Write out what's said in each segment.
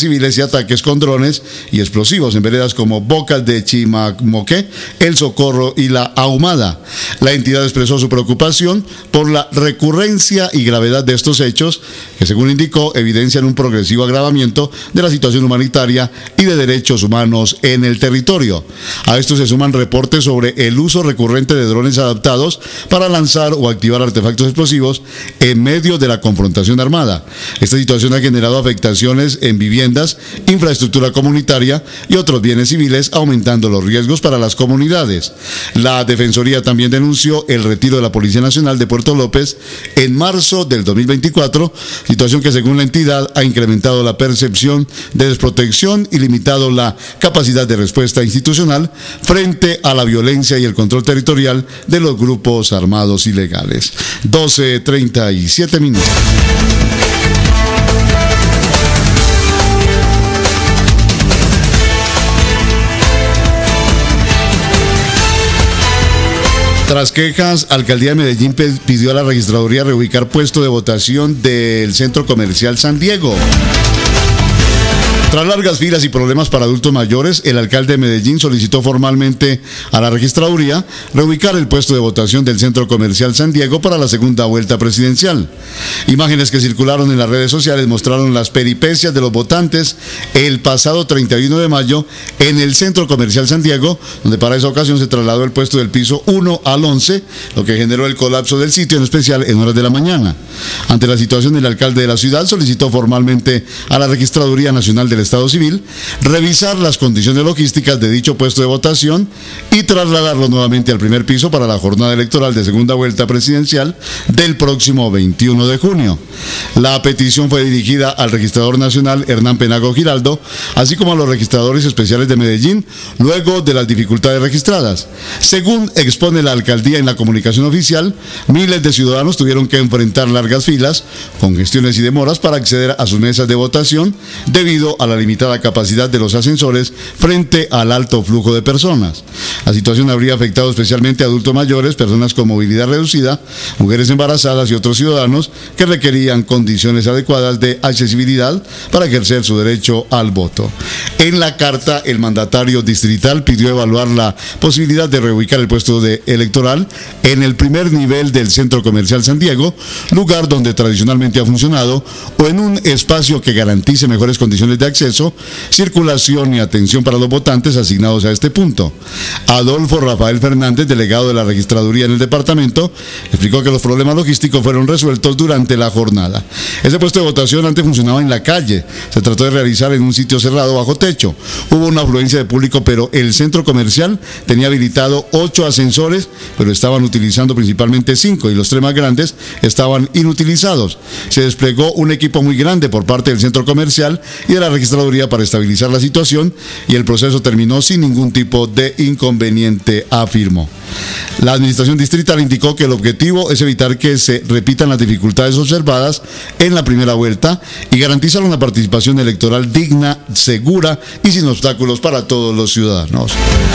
civiles y ataques con drones y explosivos en veredas como Bocas de Chimamoqué, El Socorro y La Ahumada. La entidad expresó su preocupación por la recurrencia y gravedad de estos hechos, que según indicó evidencian un progresivo agravamiento de la situación humanitaria y de derechos humanos en el territorio. A esto se suman reportes sobre el uso recurrente de drones adaptados para lanzar o activar artefactos explosivos en medio de la confrontación armada. Esta situación ha generado afectaciones en viviendas, infraestructura comunitaria y otros bienes civiles, aumentando los riesgos para las comunidades. La Defensoría también denunció el retiro de la Policía Nacional de Puerto López en marzo del 2024, situación que según la entidad ha incrementado la percepción de desprotección y limitado la capacidad de respuesta institucional frente a la violencia y el control territorial de los grupos armados ilegales. 12:37 minutos. Tras quejas, Alcaldía de Medellín pidió a la registraduría reubicar puesto de votación del Centro Comercial San Diego. Tras largas filas y problemas para adultos mayores, el alcalde de Medellín solicitó formalmente a la registraduría reubicar el puesto de votación del Centro Comercial San Diego para la segunda vuelta presidencial. Imágenes que circularon en las redes sociales mostraron las peripecias de los votantes el pasado 31 de mayo en el Centro Comercial San Diego, donde para esa ocasión se trasladó el puesto del piso 1 al 11, lo que generó el colapso del sitio, en especial en horas de la mañana. Ante la situación, el alcalde de la ciudad solicitó formalmente a la Registraduría Nacional del Estado Civil revisar las condiciones logísticas de dicho puesto de votación y trasladarlo nuevamente al primer piso para la jornada electoral de segunda vuelta presidencial del próximo 21 de junio. La petición fue dirigida al registrador nacional Hernán Penago Giraldo, así como a los registradores especiales de Medellín, luego de las dificultades registradas. Según expone la alcaldía en la comunicación oficial, miles de ciudadanos tuvieron que enfrentar largas filas, congestiones y demoras para acceder a sus mesas de votación debido a la limitada capacidad de los ascensores frente al alto flujo de personas. La situación habría afectado especialmente a adultos mayores, personas con movilidad reducida, mujeres embarazadas y otros ciudadanos que requerían condiciones adecuadas de accesibilidad para ejercer su derecho al voto. En la carta, el mandatario distrital pidió evaluar la posibilidad de reubicar el puesto electoral en el primer nivel del Centro Comercial San Diego, lugar donde tradicionalmente ha funcionado, o en un espacio que garantice mejores condiciones de acceso, circulación y atención para los votantes asignados a este punto. Adolfo Rafael Fernández, delegado de la registraduría en el departamento, explicó que los problemas logísticos fueron resueltos durante la jornada. Ese puesto de votación antes funcionaba en la calle, se trató de realizar en un sitio cerrado bajo techo. Hubo una afluencia de público, pero el centro comercial tenía habilitado 8 ascensores, pero estaban utilizando principalmente 5 y los 3 más grandes estaban inutilizados. Se desplegó un equipo muy grande por parte del centro comercial y de la registraduría para estabilizar la situación y el proceso terminó sin ningún tipo de inconveniente, afirmó. La administración distrital indicó que el objetivo es evitar que se repitan las dificultades observadas en la primera vuelta y garantizar una participación electoral digna, segura y sin obstáculos para todos los ciudadanos.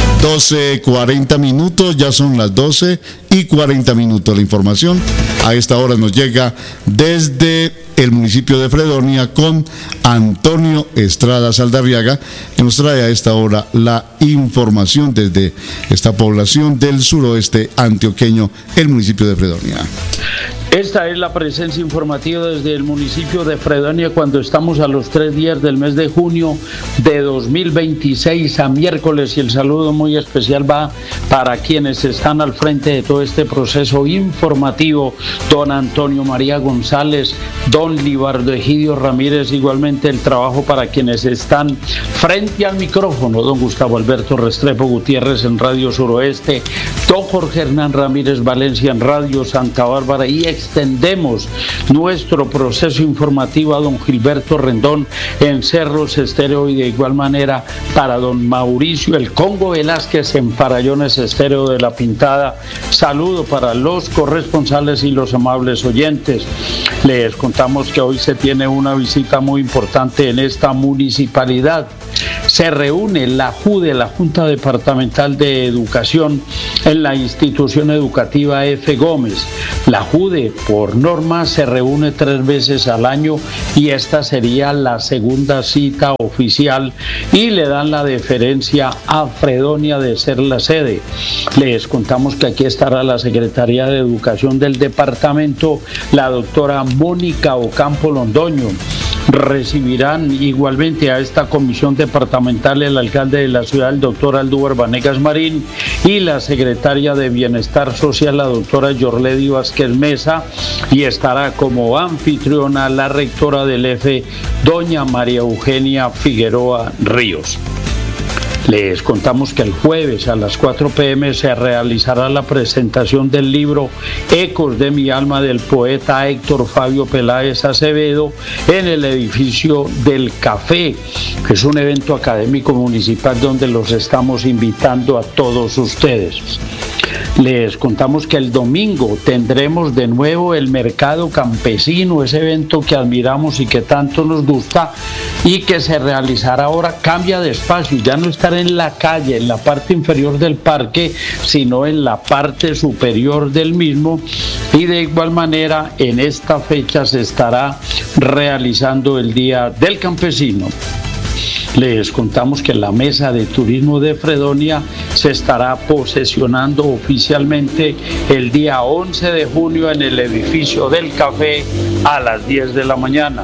12:40 minutos, ya son las 12:40 minutos. La información a esta hora nos llega desde el municipio de Fredonia con Antonio Estrada Saldarriaga, que nos trae a esta hora la información desde esta población del suroeste antioqueño, el municipio de Fredonia. Esta es la presencia informativa desde el municipio de Fredonia cuando estamos a los 3 días del mes de junio de 2026 a miércoles, y el saludo muy especial va para quienes están al frente de todo este proceso informativo: don Antonio María González, don Libardo Egidio Ramírez, igualmente el trabajo para quienes están frente al micrófono: don Gustavo Alberto Restrepo Gutiérrez en Radio Suroeste, don Jorge Hernán Ramírez Valencia en Radio Santa Bárbara, y extendemos nuestro proceso informativo a don Gilberto Rendón en Cerros Estéreo, y de igual manera para don Mauricio El Congo Velázquez en Farallones Estéreo de La Pintada. Saludo para los corresponsales y los amables oyentes. Les contamos que hoy se tiene una visita muy importante en esta municipalidad. Se reúne la JUDE, la Junta Departamental de Educación, en la institución educativa F. Gómez. La JUDE, por norma, se reúne 3 veces al año y esta sería la segunda cita oficial y le dan la deferencia a Fredonia de ser la sede. Les contamos que aquí estará la Secretaría de Educación del departamento, la doctora Mónica Ocampo Londoño. Recibirán igualmente a esta comisión departamental el alcalde de la ciudad, el doctor Aldúvar Vanegas Marín, y la secretaria de Bienestar Social, la doctora Yorledi Vázquez Mesa, y estará como anfitriona la rectora del EFE, doña María Eugenia Figueroa Ríos. Les contamos que el jueves a las 4 p.m. se realizará la presentación del libro Ecos de mi alma del poeta Héctor Fabio Peláez Acevedo en el edificio del Café. Es un evento académico municipal donde los estamos invitando a todos ustedes. Les contamos que el domingo tendremos de nuevo el mercado campesino, ese evento que admiramos y que tanto nos gusta y que se realizará ahora. Cambia de espacio, ya no estará en la calle, en la parte inferior del parque, sino en la parte superior del mismo, y de igual manera en esta fecha se estará realizando el Día del Campesino. Les contamos que la Mesa de Turismo de Fredonia se estará posesionando oficialmente el día 11 de junio en el edificio del Café a las 10 de la mañana.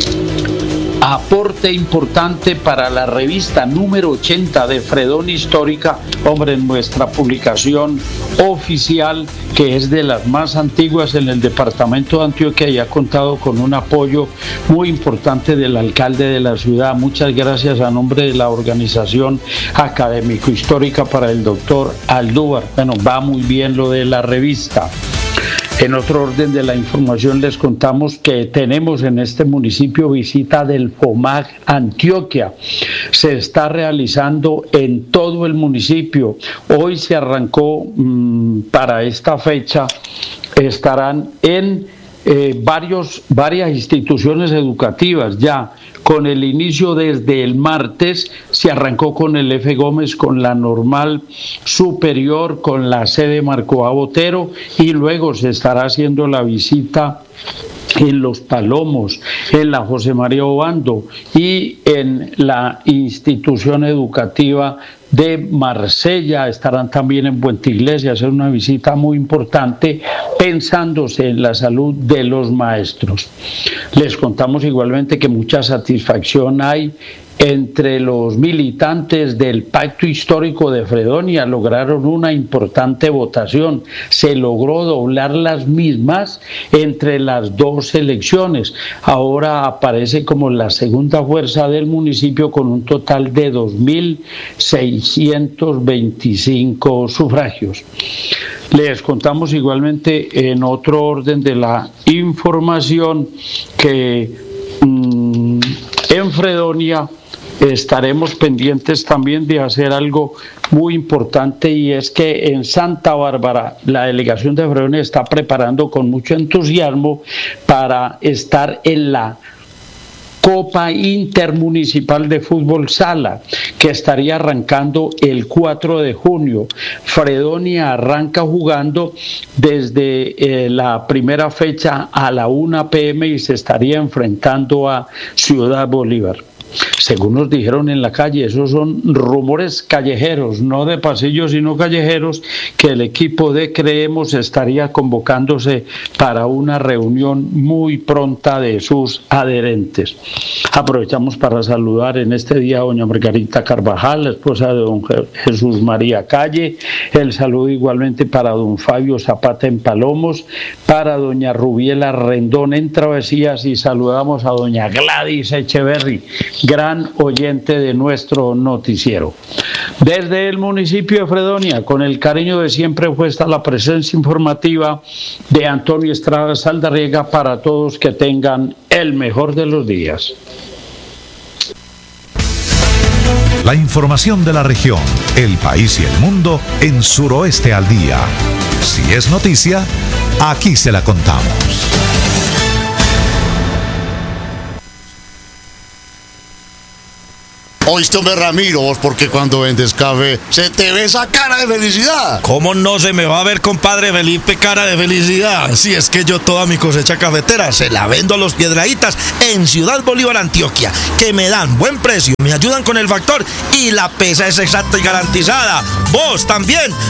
Aporte importante para la revista número 80 de Fredonia Histórica, hombre, en nuestra publicación oficial, que es de las más antiguas en el departamento de Antioquia y ha contado con un apoyo muy importante del alcalde de la ciudad. Muchas gracias a nombre de la organización académico-histórica para el doctor Aldúvar. Bueno, va muy bien lo de la revista. En otro orden de la información les contamos que tenemos en este municipio visita del FOMAG Antioquia. Se está realizando en todo el municipio. Hoy se arrancó para esta fecha, estarán en varias instituciones educativas ya. Con el inicio desde el martes, se arrancó con el F. Gómez, con la normal superior, con la sede Marco A. Botero, y luego se estará haciendo la visita en Los Palomos, en la José María Obando y en la institución educativa de Marsella. Estarán también en Puente Iglesia, hacer una visita muy importante pensándose en la salud de los maestros. Les contamos igualmente que mucha satisfacción hay entre los militantes del Pacto Histórico de Fredonia. Lograron una importante votación, se logró doblar las mismas entre las dos elecciones. Ahora aparece como la segunda fuerza del municipio con un total de 2.625 sufragios. Les contamos igualmente en otro orden de la información que en Fredonia estaremos pendientes también de hacer algo muy importante, y es que en Santa Bárbara la delegación de Fredonia está preparando con mucho entusiasmo para estar en la Copa Intermunicipal de Fútbol Sala, que estaría arrancando el 4 de junio. Fredonia arranca jugando desde la primera fecha a la 1 p.m. y se estaría enfrentando a Ciudad Bolívar. Según nos dijeron en la calle, esos son rumores callejeros, no de pasillos sino callejeros, que el equipo de Creemos estaría convocándose para una reunión muy pronta de sus adherentes. Aprovechamos para saludar en este día a doña Margarita Carvajal, la esposa de don Jesús María Calle. El saludo igualmente para don Fabio Zapata en Palomos, para doña Rubiela Rendón en Travesías, y saludamos a doña Gladys Echeverry, gran oyente de nuestro noticiero. Desde el municipio de Fredonia, con el cariño de siempre, fue esta la presencia informativa de Antonio Estrada Saldarriega para todos. Que tengan el mejor de los días. La información de la región, el país y el mundo en Suroeste al Día. Si es noticia, aquí se la contamos. Oíste, hombre, Ramiro, vos porque cuando vendes café se te ve esa cara de felicidad. ¿Cómo no se me va a ver, compadre Felipe, cara de felicidad? Si es que yo toda mi cosecha cafetera se la vendo a los Piedrahítas en Ciudad Bolívar, Antioquia, que me dan buen precio, me ayudan con el factor y la pesa es exacta y garantizada. Vos también